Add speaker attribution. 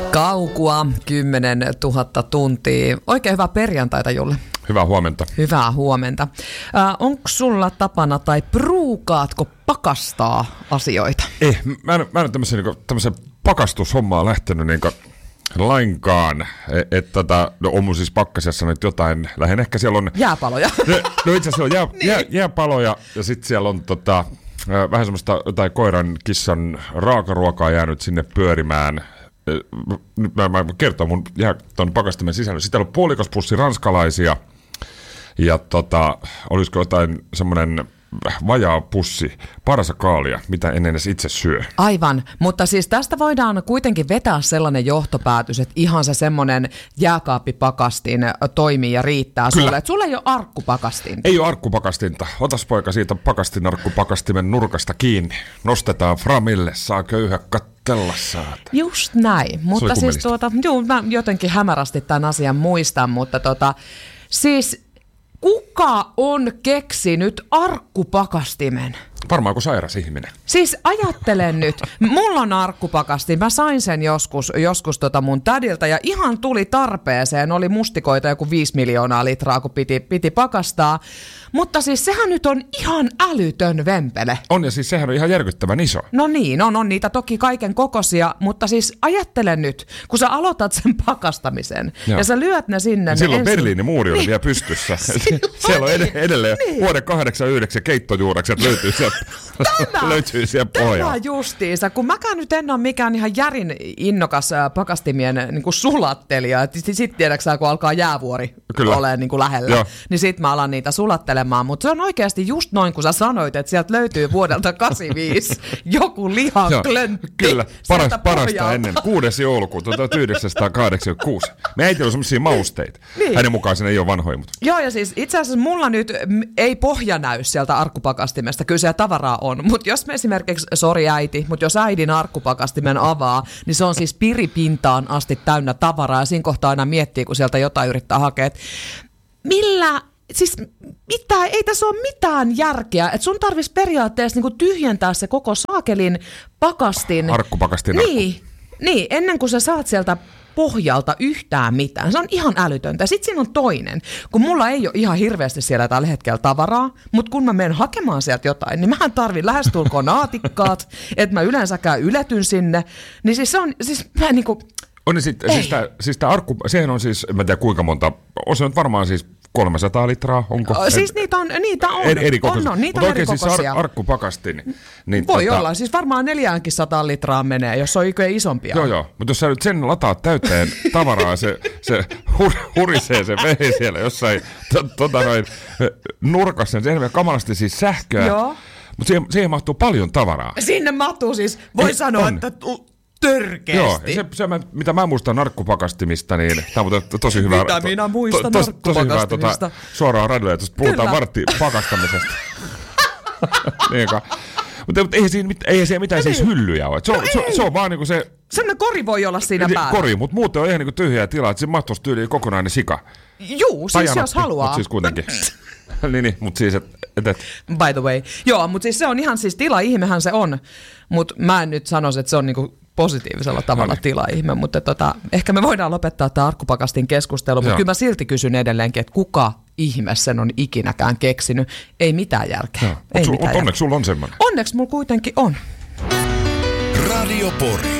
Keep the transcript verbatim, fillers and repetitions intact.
Speaker 1: Kaukua, kymmenen tuhatta tuntia. Oikein hyvää perjantaita, Julle.
Speaker 2: Hyvää huomenta.
Speaker 1: Hyvää huomenta. Äh, onko sulla tapana tai pruukaatko pakastaa asioita?
Speaker 2: Ei, mä en, mä en tämmöisen, niin tämmöisen pakastushommaan lähtenyt niin lainkaan. Että et, tota, no, on mun siis pakkasessa nyt jotain, lähinnä ehkä siellä on...
Speaker 1: Jääpaloja.
Speaker 2: No, no itse asiassa on jää,
Speaker 1: niin.
Speaker 2: jää, jääpaloja ja sitten siellä on tota, vähän semmoista jotain koiran, kissan raakaruokaa jäänyt sinne pyörimään. Nyt mä, mä kerton mun jää tuon pakastimen sisällä. Sitten on puolikaspussi ranskalaisia ja tota, olisiko jotain semmoinen vajaa pussi parasakaalia, mitä en edes itse syö.
Speaker 1: Aivan, mutta siis tästä voidaan kuitenkin vetää sellainen johtopäätös, että ihan se semmoinen jääkaappipakastin toimii ja riittää sulle. Että sulle ei ole arkkupakastinta.
Speaker 2: Ei ole arkkupakastinta. Otas poika siitä pakastin arkkupakastimen nurkasta kiinni. Nostetaan framille, saa köyhä kattella saata.
Speaker 1: Just näin, mutta siis tuota, juu, mä jotenkin hämärästi tämän asian muistan, mutta tota, siis... Kuka on keksinyt arkkupakastimen?
Speaker 2: Varmaan kuin sairas ihminen.
Speaker 1: Siis ajattelen nyt, mulla on arkkupakastin, mä sain sen joskus, joskus tota mun tädiltä ja ihan tuli tarpeeseen, oli mustikoita joku viisi miljoonaa litraa, kun piti, piti pakastaa. Mutta siis sehän nyt on ihan älytön vempele.
Speaker 2: On ja siis sehän on ihan järkyttävän iso.
Speaker 1: No niin, on, on niitä toki kaiken kokoisia, mutta siis ajattelen nyt, kun sä aloitat sen pakastamisen ja, ja sä lyöt ne sinne.
Speaker 2: Ja silloin
Speaker 1: ensin...
Speaker 2: Berliinin muuri oli niin. vielä pystyssä. Siellä on ed- edelleen niin. vuoden kahdeksankymmentäyhdeksän keittojuurekset löytyy sieltä.
Speaker 1: Tämä,
Speaker 2: löytyy sieltä pohjaa.
Speaker 1: Tämä justiinsa, kun mäkään nyt en ole mikään ihan järin innokas pakastimien niin kuin sulattelija. Sitten tiedätkö sä, kun alkaa jäävuori olemaan niin kuin lähellä, Joo. niin sit mä alan niitä sulattelemaan. Mutta se on oikeasti just noin, kun sä sanoit, että sieltä löytyy vuodelta kahdeksankymmentäviisi joku lihaklöntti.
Speaker 2: Kyllä, Paras, parasta ennen. kuudes joulukuuta tuhatyhdeksänsataakahdeksankymmentäkuusi. Me äiti oli semmosia mausteita. Niin. Hänen mukaan sen ei ole vanhoja. Mutta...
Speaker 1: Joo, ja siis itse asiassa mulla nyt ei pohja näy sieltä arkkupakastimesta. Kyllä siellä tavaraa on. Mutta jos me esimerkiksi, sori äiti, mutta jos äidin arkkupakastimen avaa, niin se on siis piripintaan asti täynnä tavaraa. Ja siinä kohtaa aina miettii, kun sieltä jotain yrittää hakea. Et millä... Siis mitä, ei tässä ole mitään järkeä, että sun tarvitsisi periaatteessa niinku tyhjentää se koko saakelin pakastin.
Speaker 2: Arkkupakastin
Speaker 1: niin, arkku. Niin, ennen kuin sä saat sieltä pohjalta yhtään mitään. Se on ihan älytöntä. Sitten siinä on toinen. Kun mulla ei ole ihan hirveästi siellä tällä hetkellä tavaraa, mutta kun mä menen hakemaan sieltä jotain, niin mähän tarvin lähestulkoon naatikkaat, että mä yleensäkään yletyn sinne. Niin siis se on, siis mä niinku...
Speaker 2: On niin sit, siis tää, siis tää arkku, sehän on siis, mä en tiedä kuinka monta, on se nyt varmaan siis kolmesataa litraa, onko?
Speaker 1: Siis niitä on, niitä on,
Speaker 2: eri, eri
Speaker 1: on, on, niitä on eri kokoisia.
Speaker 2: Siis ar- arkkupakastin. Niin
Speaker 1: voi
Speaker 2: tota...
Speaker 1: olla, siis varmaan neljäänkin sataa litraa menee, jos on ikään isompia.
Speaker 2: Joo, joo, mutta jos sä nyt sen lataat täyteen tavaraa, se, se hur, hurisee se vesi siellä jossain to, tota noin, nurkassa, se on kamalasti siis sähköä,
Speaker 1: joo.
Speaker 2: Mutta siihen, siihen mahtuu paljon tavaraa.
Speaker 1: Sinne mahtuu siis, voi on, sanoa, on. että... Törkeästi.
Speaker 2: Joo, se, se mitä mä muistan narkkupakastimista, niin tämä on to, tosi hyvä.
Speaker 1: Mitä minä muistan
Speaker 2: to, to, tosi hyvä tuota, suoraan radiolle, että puhutaan vartti pakastamisesta. niin, mutta eihän siinä, eihän siinä mitään siis hyllyjä ole. Se on, no se, se on vaan niinku se...
Speaker 1: Sellainen kori voi olla siinä
Speaker 2: se,
Speaker 1: päällä.
Speaker 2: Kori, mutta muuten on ihan niinku tyhjää tilaa, että siinä mahtuisi tyyliin kokonainen sika.
Speaker 1: Juu, siis Tajanoppi, jos haluaa.
Speaker 2: Mutta siis kuitenkin. niin, niin, mutta siis, että... Et, et.
Speaker 1: By the way. Joo, mutta siis se on ihan siis tila-ihmehän se on. Mutta mä en nyt sanoisi, että se on niinku positiivisella tavalla no niin. tila-ihme. Mutta tota, ehkä me voidaan lopettaa tämä arkkupakastin keskustelu. Mutta kyllä mä silti kysyn edelleenkin, että kuka ihme sen on ikinäkään keksinyt. Ei mitään järkeä. Ei
Speaker 2: sul,
Speaker 1: mitään
Speaker 2: onneksi sulla on semmoinen.
Speaker 1: Onneksi mulla kuitenkin on.
Speaker 3: Radio Pori.